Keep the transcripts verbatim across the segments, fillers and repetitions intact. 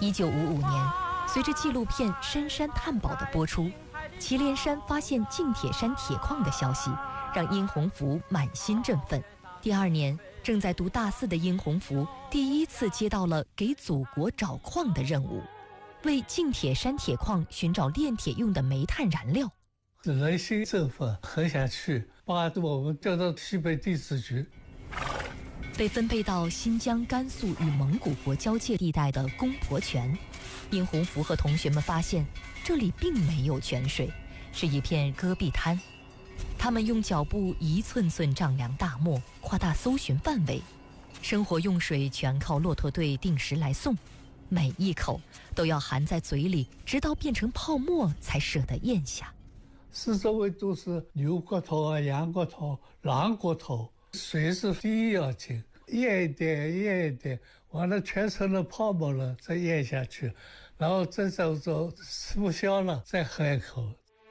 一九五五年，随着纪录片《深山探宝》的播出，祁连山发现近铁山铁矿的消息，让殷洪福满心振奋。第二年，正在读大四的殷洪福第一次接到了给祖国找矿的任务，为近铁山铁矿寻找炼铁用的煤炭燃料。 人心振奋，很想去，把我们调到西北地质局。 被分配到新疆、甘肃与蒙古国交界地带的公婆泉，殷洪福和同学们发现，这里并没有泉水，是一片戈壁滩。他们用脚步一寸寸丈量大漠，扩大搜寻范围。生活用水全靠骆驼队定时来送，每一口都要含在嘴里，直到变成泡沫才舍得咽下。 四周围都是牛骨头啊、羊骨头、狼骨头，水是第一要紧，咽一点咽一点，完了全成了泡沫了，再咽下去，然后再走走，吃不消了再喝一口。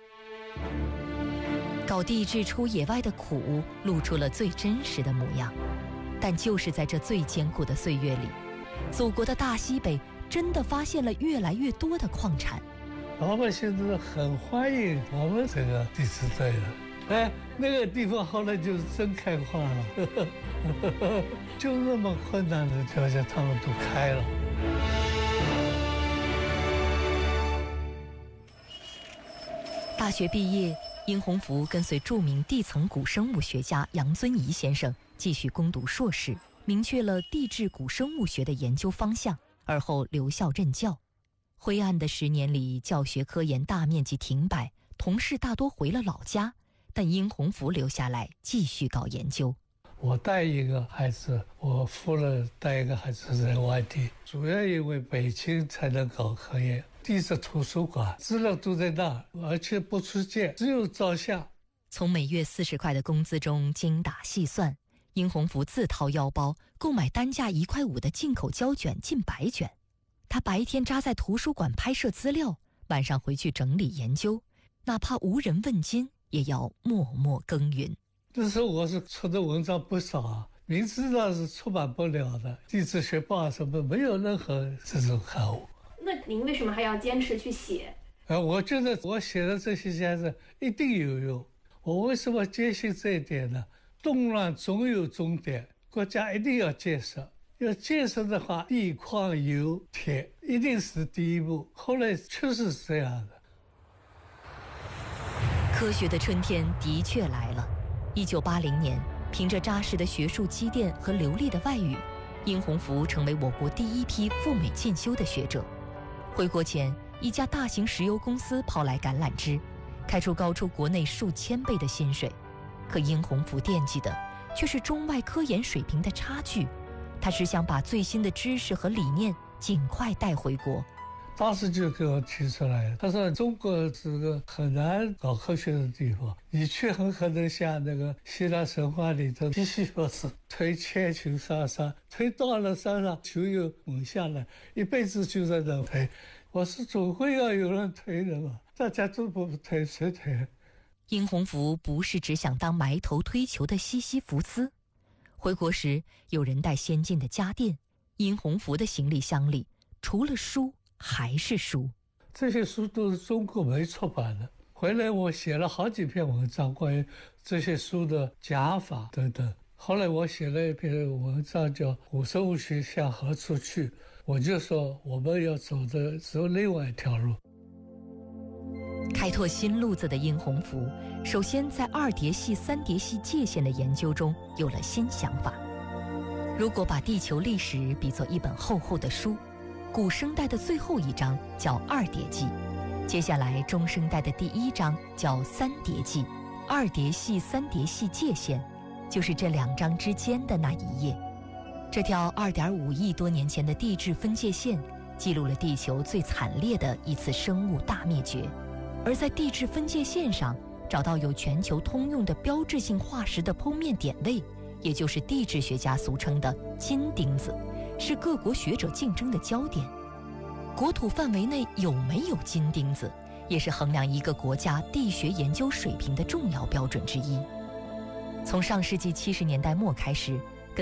搞地质出野外的苦露出了最真实的模样，但就是在这最艰苦的岁月里，祖国的大西北真的发现了越来越多的矿产。 老百姓都很欢迎我们这个地质队的，哎，那个地方后来就真开化了，就那么困难的条件他们都开了。 大学毕业，殷洪福跟随著名地层古生物学家杨遵仪先生继续攻读硕士，明确了地质古生物学的研究方向，而后留校任教。灰暗的十年里，教学科研大面积停摆，同事大多回了老家，但殷洪福留下来继续搞研究。 我带一个孩子，我夫人带一个孩子在外地，主要因为北京才能搞科研，地质图书馆资料都在那，而且不出借，只有照相。 从每月四十块的工资中精打细算，殷洪福自掏腰包购买单价一块五的进口胶卷近百卷。他白天扎在图书馆拍摄资料，晚上回去整理研究，哪怕无人问津，也要默默耕耘。 那时候我是出的文章不少啊，明知道是出版不了的，地质学报什么没有任何这种刊物。 那您为什么还要坚持去写？ 呃，我觉得我写的这些家子一定有用。我为什么坚信这一点呢？动乱总有终点，国家一定要建设。要建设的话，地矿油铁一定是第一步，后来确实是这样的。 科学的春天的确来了。一九八零年，凭着扎实的学术积淀和流利的外语，殷洪福成为我国第一批赴美进修的学者。回国前，一家大型石油公司抛来橄榄枝，开出高出国内数千倍的薪水。可殷洪福惦记的却是中外科研水平的差距。他只想把最新的知识和理念尽快带回国。 当时就给我提出来，他说中国是个很难搞科学的地方，你去很可能像那个希腊神话里头西西弗斯推千群上山，推到了山上就又猛下来，一辈子就在那推。我说总会要有人推的嘛，大家都不推，谁推？ 殷洪福不是只想当埋头推球的西西弗斯。回国时，有人带先进的家电，殷洪福的行李箱里除了书还是书。 这些书都是中国没出版的。回来我写了好几篇文章关于这些书的讲法等等。后来我写了一篇文章叫《古生物学向何处去》，我就说我们要走的走另外一条路。 开拓新路子的殷洪福，首先在二叠系三叠系界限的研究中有了新想法。如果把地球历史比作一本厚厚的书，古生代的最后一章叫二叠纪，接下来中生代的第一章叫三叠纪，二叠系三叠系界限就是这两章之间的那一页。这条 二点五亿多年前的地质分界线记录了地球最惨烈的一次生物大灭绝。而在地质分界线上找到有全球通用的标志性化石的剖面点位，也就是地质学家俗称的金钉子，是各国学者竞争的焦点。国土范围内有没有金钉子，也是衡量一个国家地学研究水平的重要标准之一。从上世纪七十年代末开始，